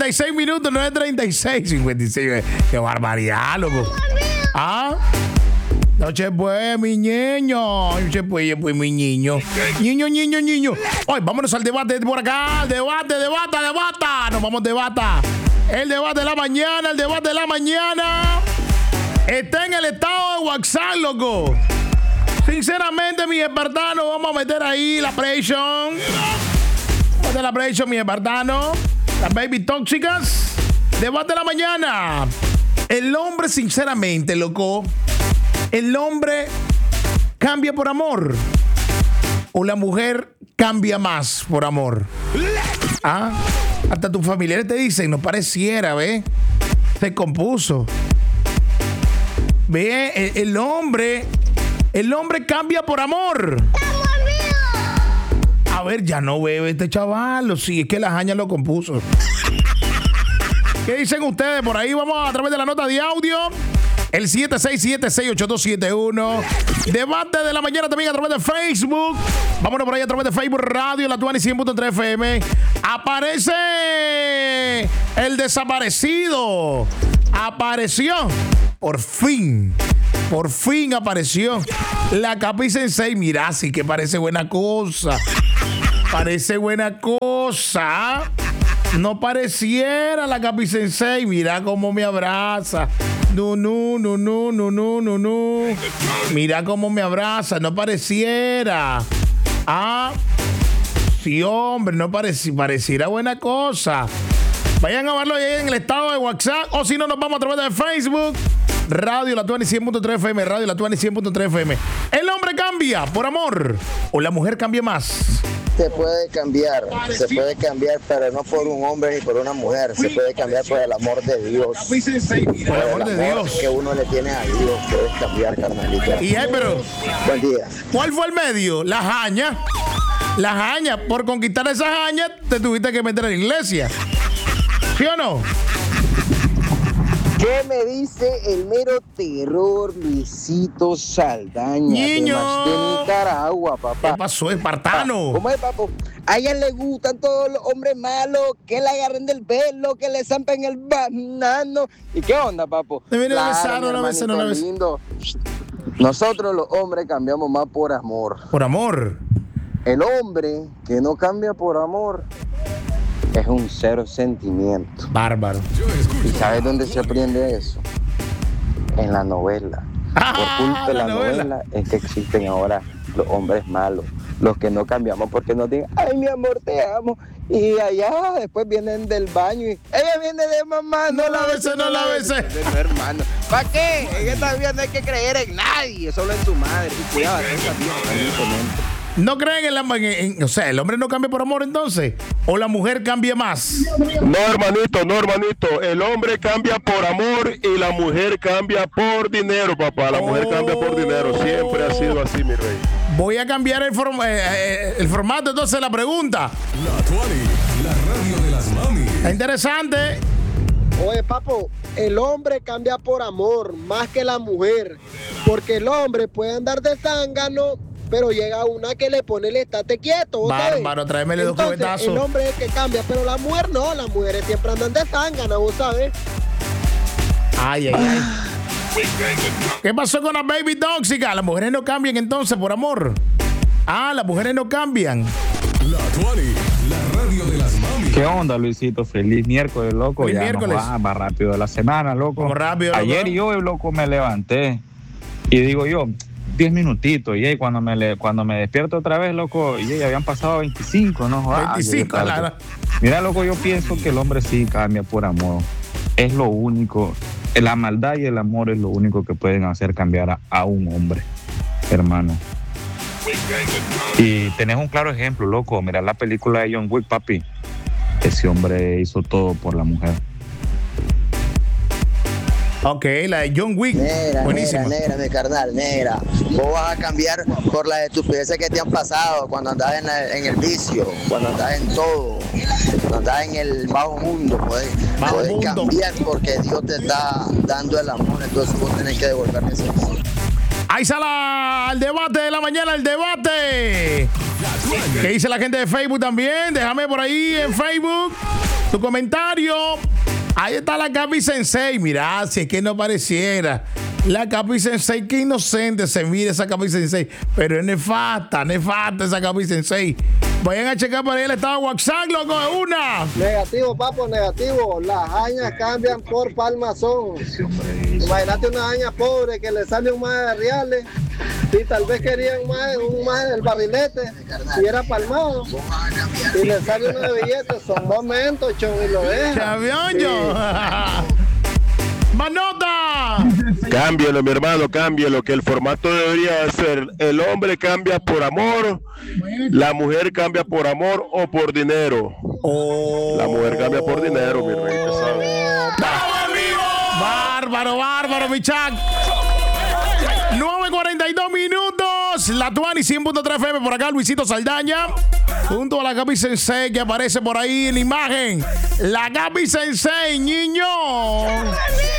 9:36 minutos, 9:36, 56. Qué barbaridad, loco. ¿Ah? Noche pues, mi niño. Noche pues, mi niño. Niño. Hoy, vámonos al debate por acá. Debata. Nos vamos debata. El debate de la mañana. Está en el estado de WhatsApp, loco. Sinceramente, mis espartanos, vamos a meter ahí la presión. Vamos a la presión, mis espartanos. Las baby tóxicas. Debate de la mañana. El hombre, sinceramente, loco. ¿El hombre cambia por amor? ¿O la mujer cambia más por amor? ¿Ah? Hasta tus familiares te dicen, no pareciera, ¿ve? Se compuso. Ve, el hombre cambia por amor. A ver, ya no bebe este chaval. Sí, es que la jaña lo compuso. ¿Qué dicen ustedes? Por ahí vamos a través de la nota de audio. El 767-682-71. Debate de la mañana también a través de Facebook. Vámonos por ahí a través de Facebook Radio, la Tuani 100.3 FM. Aparece el desaparecido. Apareció. Por fin apareció la Capi Sensei. Mira, sí que parece buena cosa. Parece buena cosa. No pareciera la Capi Sensei. Mira cómo me abraza. No. Mira cómo me abraza. No pareciera. Ah, sí, hombre, no pareciera buena cosa. Vayan a verlo ahí en el estado de WhatsApp. O si no, nos vamos a través de Facebook. Radio La Tuani 100.3 FM. Radio La Tuani 100.3 FM. ¿El hombre cambia por amor o la mujer cambia más? Se puede cambiar, pero no por un hombre ni por una mujer. Se puede cambiar por el amor de Dios. Por el amor de Dios. Que uno le tiene a Dios, puedes cambiar, carnalito. Y pero, buen día. ¿Cuál fue el medio? La jaña. La jaña. Por conquistar esa jaña, te tuviste que meter a la iglesia. ¿Sí o no? ¿Qué me dice el mero terror, Luisito Saldaña? Niño. De Nicaragua, papá. ¿Qué pasó, espartano? ¿Cómo es, papo? A ella le gustan todos los hombres malos, que le agarren del pelo, que le zampen el banano. ¿Y qué onda, papo? Te viene Claro, a besar una vez, no la ves. Lindo. Nosotros los hombres cambiamos más por amor. Por amor. El hombre que no cambia por amor es un cero sentimiento. Bárbaro. ¿Y sabes dónde se aprende eso? En la novela. Por culpa de la novela es que existen ahora los hombres malos, los que no cambiamos porque nos dicen, ay, mi amor, te amo. Y allá después vienen del baño y ella viene de mamá, no la beses. De no, hermano. ¿Para qué? En esta vida no hay que creer en nadie, solo en su madre. Y cuidado, esa vida también. ¿No creen o sea, el hombre no cambia por amor entonces? ¿O la mujer cambia más? No, hermanito. El hombre cambia por amor y la mujer cambia por dinero, papá. La mujer cambia por dinero. Siempre ha sido así, mi rey. Voy a cambiar el formato entonces de la pregunta. La Tuani, la radio de las mami. Está interesante. Oye, papo, el hombre cambia por amor más que la mujer. Porque el hombre puede andar de zángano, pero llega una que le pone el estate quieto. Bárbaro, tráemele dos cubetazos. El hombre es el que cambia, pero la mujer no. Las mujeres siempre andan de zángana, vos sabés. Ay. ¿Qué pasó con las baby tóxicas? Las mujeres no cambian entonces por amor. Las mujeres no cambian. La Tuani, la radio de las mami. ¿Qué onda, Luisito? Feliz miércoles, loco. Feliz ya miércoles. Más rápido de la semana, loco. Como rápido, loco. Ayer yo, loco, me levanté y digo yo, 10 minutitos, y cuando me despierto otra vez, loco, y habían pasado 25, ¿no? 25, claro. Mira, loco, yo pienso que el hombre sí cambia por amor. Es lo único. La maldad y el amor es lo único que pueden hacer cambiar a un hombre, hermano. Y tenés un claro ejemplo, loco. Mira la película de John Wick, papi. Ese hombre hizo todo por la mujer. Ok, la de John Wick. Buenísima. Negra, mi carnal, negra. Vos vas a cambiar por las estupideces que te han pasado cuando andás en el vicio, cuando andás en todo, cuando andás en el bajo mundo. Puedes cambiar porque Dios te está dando el amor, entonces vos tenés que devolverle ese amor. Ahí está el debate de la mañana, el debate. ¿Qué dice la gente de Facebook también? Déjame por ahí en Facebook. Tu comentario. Ahí está la Capi Sensei. Mira, si es que no pareciera. La Capi Sensei, qué inocente se mira esa Capi Sensei. Pero es nefasta esa Capi Sensei. Vayan a checar por ahí el estado de WhatsApp, loco, de una. Negativo, papo, negativo. Las añas cambian por palmazón. Imagínate una aña pobre que le sale un más de reales y tal vez querían un más del barrilete y era palmado y le sale uno de billetes. Son momentos, chon, y lo deja. ¡Chavionyo! ¡Manota! Cámbialo, mi hermano, cámbialo, que el formato debería ser: el hombre cambia por amor, la mujer cambia por amor o por dinero. La mujer cambia por dinero, mi rey, te sabes. Bárbaro, mi chat. 9:42 minutos. La Tuani 100.3 FM por acá, Luisito Saldaña. Junto a la Capi Sensei que aparece por ahí en la imagen. La Capi Sensei, niño.